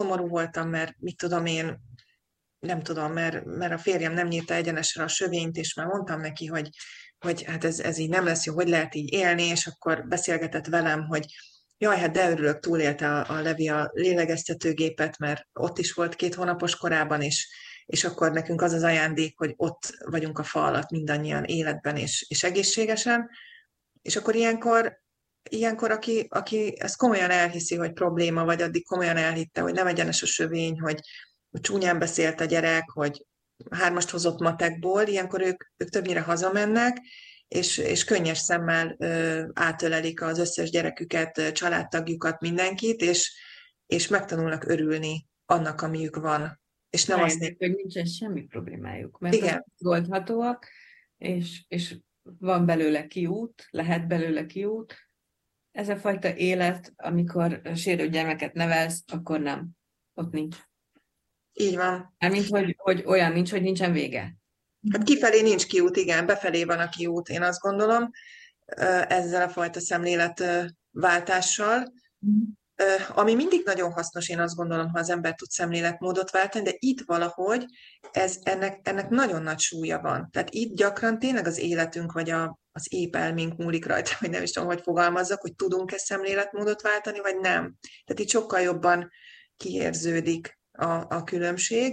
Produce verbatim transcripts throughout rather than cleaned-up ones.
szomorú voltam, mert mit tudom én, nem tudom, mert, mert a férjem nem nyírta egyenesre a sövényt, és már mondtam neki, hogy, hogy hát ez, ez így nem lesz jó, hogy lehet így élni, és akkor beszélgetett velem, hogy jaj, hát de örülök, túlélte a, a Levi a lélegeztetőgépet, mert ott is volt két hónapos korában, és, és akkor nekünk az az ajándék, hogy ott vagyunk a fa alatt mindannyian életben és, és egészségesen, és akkor ilyenkor, ilyenkor aki, aki ezt komolyan elhiszi, hogy probléma, vagy addig komolyan elhitte, hogy nem egyenes a sövény, hogy hogy csúnyán beszélt a gyerek, hogy hármast hozott matekból, ilyenkor ők, ők többnyire hazamennek, és, és könnyes szemmel ö, átölelik az összes gyereküket, családtagjukat, mindenkit, és, és megtanulnak örülni annak, amiük van. És nem azt Rájöttek, hogy nincsen semmi problémájuk, mert igen, azok oldhatóak, és, és van belőle kiút, lehet belőle kiút. Ez a fajta élet, amikor sérült gyermeket nevelsz, akkor nem. Ott nincs. így van. Mármint, hogy, hogy olyan nincs, hogy nincsen vége. Hát kifelé nincs kiút, igen, befelé van a kiút, én azt gondolom, ö, ezzel a fajta szemléletváltással. Ö, Ami mindig nagyon hasznos, én azt gondolom, ha az ember tud szemléletmódot váltani, de itt valahogy ez, ennek, ennek nagyon nagy súlya van. Tehát itt gyakran tényleg az életünk, vagy a, az épp elménk múlik rajta, vagy nem is tudom, hogy fogalmazzak, hogy tudunk-e szemléletmódot váltani, vagy nem. Tehát itt sokkal jobban kiérződik a, a különbség.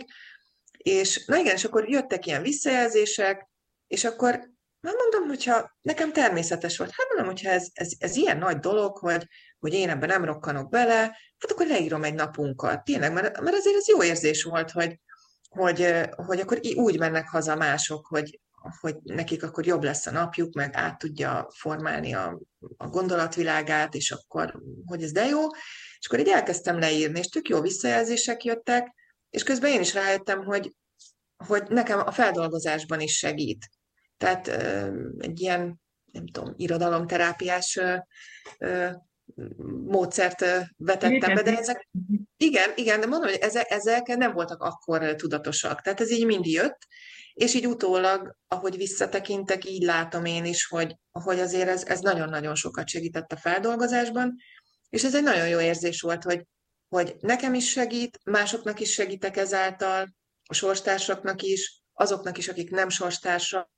És na igen, és akkor jöttek ilyen visszajelzések, és akkor már mondom, hogyha nekem természetes volt, hát mondom, hogyha ez, ez, ez ilyen nagy dolog, hogy, hogy én ebben nem rokkanok bele, hát akkor leírom egy napunkat. Tényleg, mert, mert azért ez jó érzés volt, hogy, hogy, hogy akkor úgy mennek haza mások, hogy, hogy nekik akkor jobb lesz a napjuk, meg át tudja formálni a, a gondolatvilágát, és akkor, hogy ez de jó. És akkor így elkezdtem leírni, és tök jó visszajelzések jöttek, és közben én is rájöttem, hogy, hogy nekem a feldolgozásban is segít. Tehát ö, egy ilyen, nem tudom, irodalomterápiás ö, ö, módszert ö, vetettem be, de ezek, igen, igen, de mondom, hogy ezek, ezek nem voltak akkor tudatosak. Tehát ez így mind jött, és így utólag, ahogy visszatekintek, így látom én is, hogy, hogy azért ez, ez nagyon-nagyon sokat segített a feldolgozásban, és ez egy nagyon jó érzés volt, hogy, hogy nekem is segít, másoknak is segítek ezáltal, a sorstársaknak is, azoknak is, akik nem sorstársak,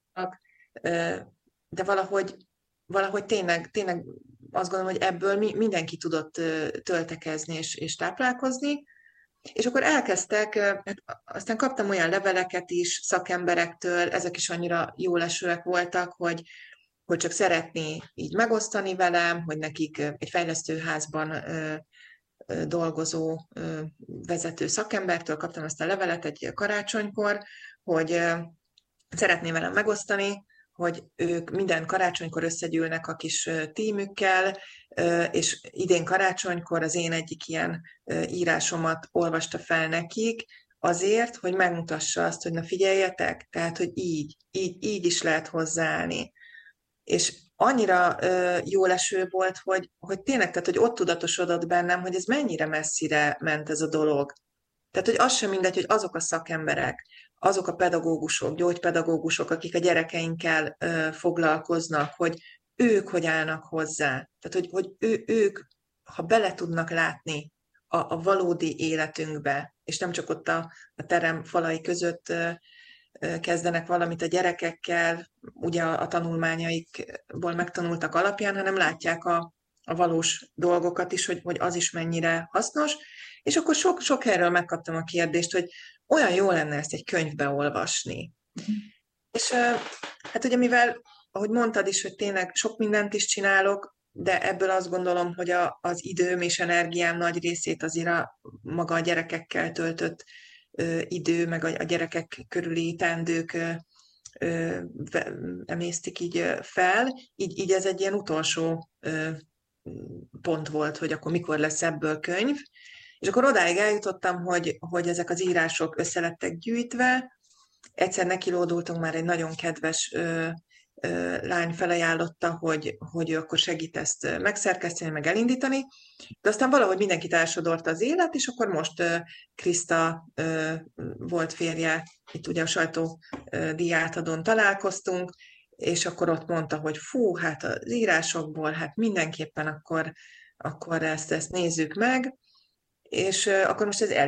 de valahogy, valahogy tényleg, tényleg azt gondolom, hogy ebből mindenki tudott töltekezni és, és táplálkozni, és akkor elkezdtek, hát aztán kaptam olyan leveleket is szakemberektől, ezek is annyira jólesőek voltak, hogy, hogy csak szeretné így megosztani velem, hogy nekik egy fejlesztőházban dolgozó vezető szakembertől kaptam ezt a levelet egy karácsonykor, hogy szeretné velem megosztani, hogy ők minden karácsonykor összegyűlnek a kis tímükkel, és idén karácsonykor az én egyik ilyen írásomat olvasta fel nekik, azért, hogy megmutassa azt, hogy na figyeljetek, tehát, hogy így, így, így is lehet hozzáállni. És annyira ö, jól eső volt, hogy, hogy tényleg, tehát, hogy ott tudatosodott bennem, hogy ez mennyire messzire ment ez a dolog. Tehát, hogy az sem mindegy, hogy azok a szakemberek, azok a pedagógusok, gyógypedagógusok, akik a gyerekeinkkel ö, foglalkoznak, hogy ők hogy állnak hozzá. Tehát, hogy, hogy ő, ők, ha bele tudnak látni a, a valódi életünkbe, és nem csak ott a, a terem falai között ö, kezdenek valamit a gyerekekkel, ugye a, a tanulmányaikból megtanultak alapján, hanem látják a, a valós dolgokat is, hogy, hogy az is mennyire hasznos. És akkor sok, sok erről megkaptam a kérdést, hogy olyan jó lenne ezt egy könyvbe olvasni. Mm. És hát ugye mivel, ahogy mondtad is, hogy tényleg sok mindent is csinálok, de ebből azt gondolom, hogy a, az időm és energiám nagy részét azért a maga a gyerekekkel töltött ö, idő, meg a, a gyerekek körüli teendők ö, ö, emésztik így fel, így, így ez egy ilyen utolsó ö, pont volt, hogy akkor mikor lesz ebből könyv. És akkor odáig eljutottam, hogy, hogy ezek az írások összelettek gyűjtve. Egyszer nekilódultunk, már egy nagyon kedves ö, ö, lány felajánlotta, hogy, hogy ő akkor segít ezt megszerkeszteni, meg elindítani. De aztán valahogy mindenkit elsodort az élet, és akkor most ö, Kriszta ö, volt férje, itt ugye a sajtó ö, díjátadón találkoztunk, és akkor ott mondta, hogy fú, hát az írásokból, hát mindenképpen akkor, akkor ezt, ezt nézzük meg, és akkor most ez